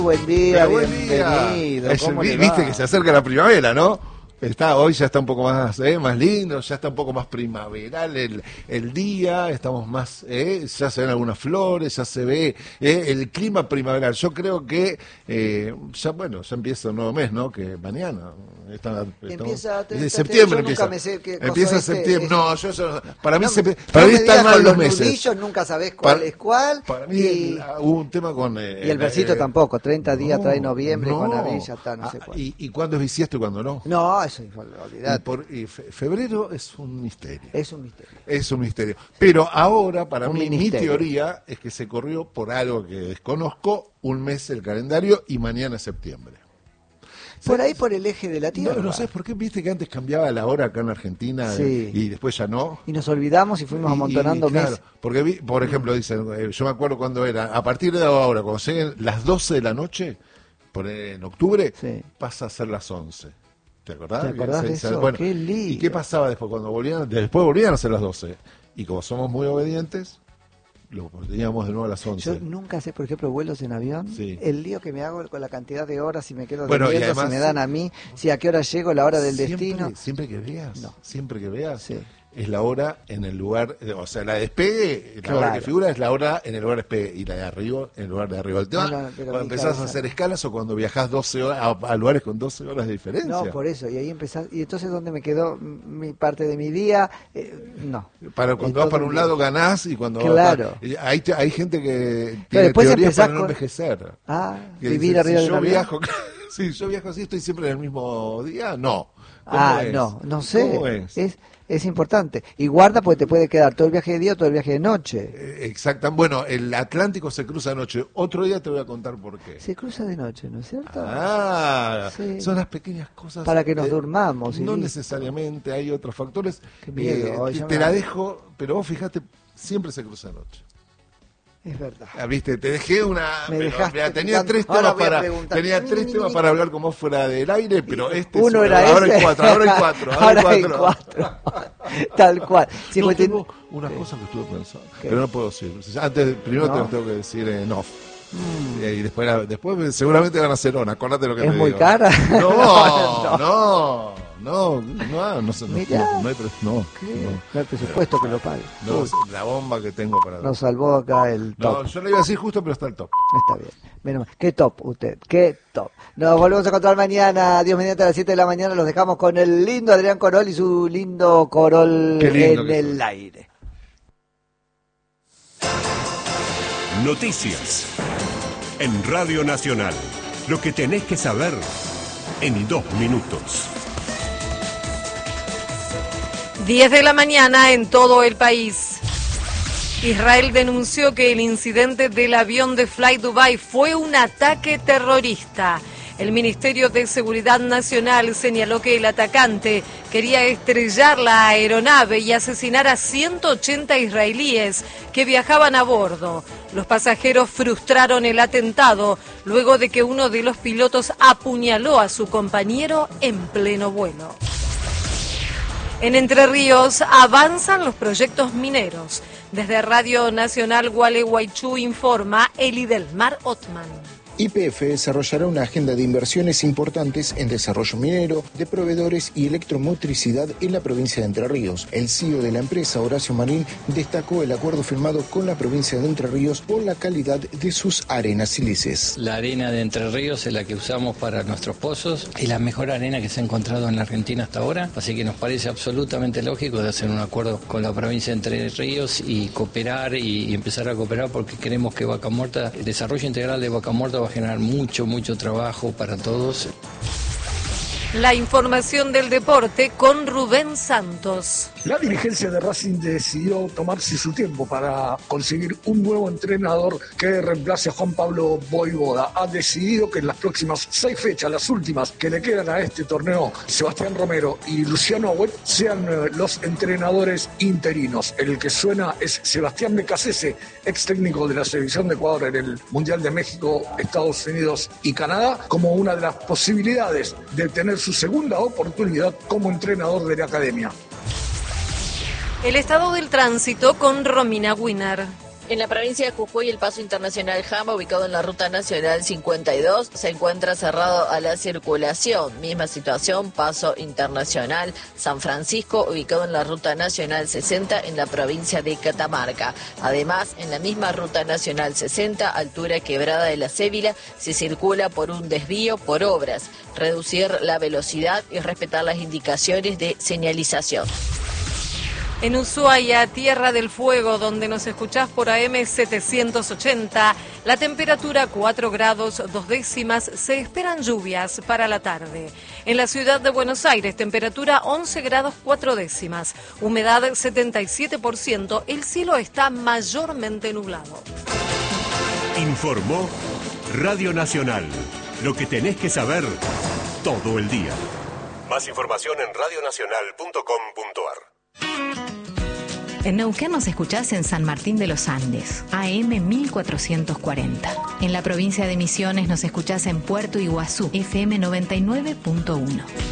Buen día, Pero buen día. bienvenido. ¿Cómo le Viste va? que se acerca la primavera, ¿no? Hoy ya está un poco más lindo, ya está un poco más primaveral el día, estamos más, ya se ven algunas flores, ya se ve el clima primaveral. Yo creo que ya empieza un nuevo mes, ¿no? Que mañana Empieza de septiembre yo nunca me sé qué cosa empieza es, septiembre. No, para mí para mí están mal los meses. nudillos, nunca sabés cuál es cuál. Para mí hubo un tema con y el versito tampoco, 30 días trae noviembre con abril, ya está, no sé cuál. ¿Y cuándo es bisiesto y cuándo no? No, eso olvidate. Y febrero es un misterio. Es un misterio. Es un misterio. Pero ahora, para mí, mi ministerio. teoría es que se corrió por algo que desconozco, un mes el calendario y mañana es septiembre. Por ahí, por el eje de la Tierra. No sé por qué, viste que antes cambiaba la hora acá en Argentina y después ya no. Y nos olvidamos y fuimos amontonando claro, meses. porque por ejemplo, dicen, yo me acuerdo cuando era, a partir de ahora, cuando lleguen las 12 de la noche, en octubre, pasa a ser las 11. ¿Te acordás? ¿Te acordás de eso? Bueno, qué lindo. ¿y qué pasaba después cuando volvían? Después volvían a ser las 12. Y como somos muy obedientes, lo teníamos de nuevo a las 11. Yo nunca sé, por ejemplo, vuelos en avión. Sí. El lío que me hago con la cantidad de horas, si me quedo Bueno, durmiendo, y además, si me dan a mí, si a qué hora llego, la hora del destino. Siempre que veas, Sí. es la hora en el lugar, o sea, la de despegue, la hora que figura es la hora en el lugar de despegue, y la de arriba en el lugar de arriba. El tema, cuando empezás a hacer escalas o cuando viajás 12 horas a lugares con 12 horas de diferencia. No, por eso, y ahí empezás, y entonces ¿dónde me quedó mi parte de mi día? No. Cuando vas para un lado ganás y cuando claro. hay gente que tiene teorías para no envejecer. Vivir arriba de un avión. Si yo viajo así, estoy siempre en el mismo día, no. No sé. ¿Cómo es importante. Y guarda porque te puede quedar todo el viaje de día o todo el viaje de noche. Exacto. Bueno, el Atlántico se cruza de noche. Otro día te voy a contar por qué. Se cruza de noche, ¿no es cierto? Son las pequeñas cosas. Para que nos durmamos. No necesariamente, hay otros factores. Qué miedo. Te la dejo, pero vos fíjate, siempre se cruza de noche. Es verdad. Viste, te dejé una. Tenía tres temas para hablar con vos fuera del aire, pero uno era ahora ese. Hay cuatro. Ahora hay cuatro. Tal cual. Tengo una cosa que estuve pensando, pero no puedo decir. Primero te tengo que decir en off. Y después seguramente van a ser acordate lo que te digo. ¿Es muy cara? No hay presupuesto que lo pague. La bomba que tengo para nos salvó acá el top. No, yo le iba a decir justo, pero está el top. Está bien. Menos mal. Qué top usted, qué top. Nos volvemos a encontrar mañana, Dios mediante, a las 7 de la mañana. Los dejamos con el lindo Adrián Corol y su lindo Corol en el aire. Noticias en Radio Nacional. Lo que tenés que saber en 2 minutos. 10 de la mañana en todo el país. Israel denunció que el incidente del avión de Fly Dubai fue un ataque terrorista. El Ministerio de Seguridad Nacional señaló que el atacante quería estrellar la aeronave y asesinar a 180 israelíes que viajaban a bordo. Los pasajeros frustraron el atentado luego de que uno de los pilotos apuñaló a su compañero en pleno vuelo. En Entre Ríos avanzan los proyectos mineros. Desde Radio Nacional Gualeguaychú informa Elidelmar Otman. YPF desarrollará una agenda de inversiones importantes en desarrollo minero, de proveedores y electromotricidad en la provincia de Entre Ríos. El CEO de la empresa, Horacio Marín, destacó el acuerdo firmado con la provincia de Entre Ríos por la calidad de sus arenas sílices. La arena de Entre Ríos es la que usamos para nuestros pozos, es la mejor arena que se ha encontrado en la Argentina hasta ahora, así que nos parece absolutamente lógico de hacer un acuerdo con la provincia de Entre Ríos y cooperar y empezar a cooperar porque queremos que Vaca Muerta, el desarrollo integral de Vaca Muerta va a generar mucho trabajo para todos. La información del deporte con Rubén Santos. La dirigencia de Racing decidió tomarse su tiempo para conseguir un nuevo entrenador que reemplace a Juan Pablo Voivoda. Ha decidido que en las próximas 6 fechas, las últimas que le quedan a este torneo, Sebastián Romero y Luciano Agüet sean los entrenadores interinos. El que suena es Sebastián Becasese, ex técnico de la selección de Ecuador en el Mundial de México, Estados Unidos y Canadá, como una de las posibilidades de tener su segunda oportunidad como entrenador de la academia. El estado del tránsito con Romina Winner. En la provincia de Jujuy, el paso internacional Jama, ubicado en la ruta nacional 52, se encuentra cerrado a la circulación. Misma situación, paso internacional San Francisco, ubicado en la ruta nacional 60 en la provincia de Catamarca. Además, en la misma ruta nacional 60, altura Quebrada de la Cébila, se circula por un desvío por obras. Reducir la velocidad y respetar las indicaciones de señalización. En Ushuaia, Tierra del Fuego, donde nos escuchás por AM 780, la temperatura 4 grados 2 décimas, se esperan lluvias para la tarde. En la ciudad de Buenos Aires, temperatura 11 grados 4 décimas, humedad 77%, el cielo está mayormente nublado. Informó Radio Nacional, lo que tenés que saber todo el día. Más información en radionacional.com.ar. En Neuquén nos escuchás en San Martín de los Andes, AM 1440. En la provincia de Misiones nos escuchás en Puerto Iguazú, FM 99.1.